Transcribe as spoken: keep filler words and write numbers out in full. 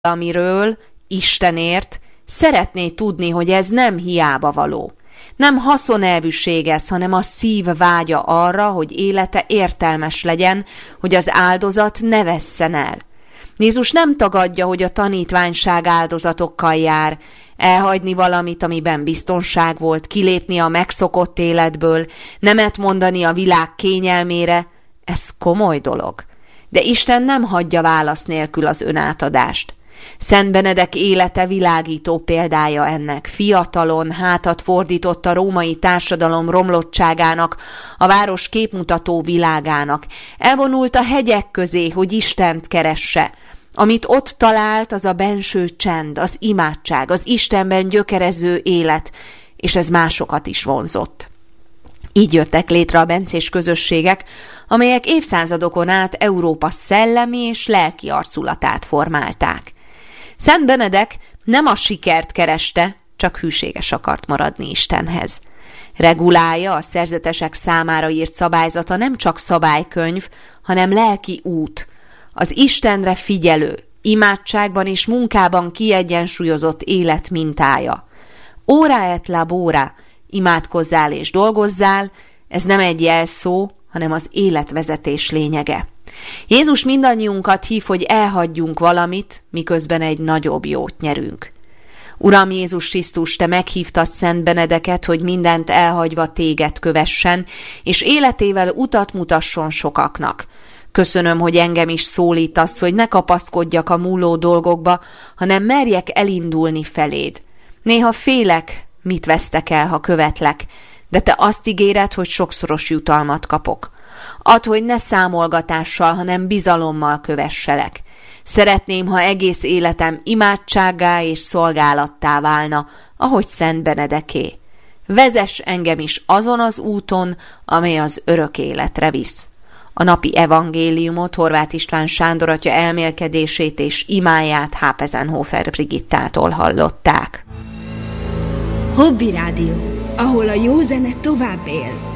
amiről, Istenért, szeretné tudni, hogy ez nem hiába való. Nem haszonelvűség ez, hanem a szív vágya arra, hogy élete értelmes legyen, hogy az áldozat ne vesszen el. Jézus nem tagadja, hogy a tanítványság áldozatokkal jár, elhagyni valamit, amiben biztonság volt, kilépni a megszokott életből, nemet mondani a világ kényelmére, ez komoly dolog. De Isten nem hagyja válasz nélkül az önátadást. Szent Benedek élete világító példája ennek. Fiatalon hátat fordított a római társadalom romlottságának, a város képmutató világának. Elvonult a hegyek közé, hogy Istent keresse. Amit ott talált, az a benső csend, az imádság, az Istenben gyökerező élet, és ez másokat is vonzott. Így jöttek létre a bencés közösségek, amelyek évszázadokon át Európa szellemi és lelki arculatát formálták. Szent Benedek nem a sikert kereste, csak hűséges akart maradni Istenhez. Regulája, a szerzetesek számára írt szabályzata nem csak szabálykönyv, hanem lelki út, az Istenre figyelő, imádságban és munkában kiegyensúlyozott élet mintája. Ora et labora, imádkozzál és dolgozzál, ez nem egy jelszó, hanem az életvezetés lényege. Jézus mindannyiunkat hív, hogy elhagyjunk valamit, miközben egy nagyobb jót nyerünk. Uram Jézus Krisztus, te meghívtad Szent Benedeket, hogy mindent elhagyva téged kövessen, és életével utat mutasson sokaknak. Köszönöm, hogy engem is szólítasz, hogy ne kapaszkodjak a múló dolgokba, hanem merjek elindulni feléd. Néha félek, mit vesztek el, ha követlek, de te azt ígéred, hogy sokszoros jutalmat kapok. Add, hogy ne számolgatással, hanem bizalommal kövesselek. Szeretném, ha egész életem imádsággá és szolgálattá válna, ahogy Szent Benedeké. Vezess engem is azon az úton, amely az örök életre visz. A napi evangéliumot Horváth István Sándor atya elmélkedését és imáját Hápezenhofer Brigittától hallották. Hobby Rádió, ahol a jó zene tovább él.